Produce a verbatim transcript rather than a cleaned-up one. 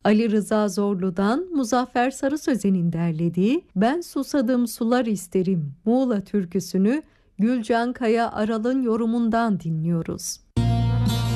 Ali Rıza Zorlu'dan Muzaffer Sarı Sözen'in derlediği "Ben susadım sular isterim" Muğla türküsünü Gülcan Kaya Aral'ın yorumundan dinliyoruz.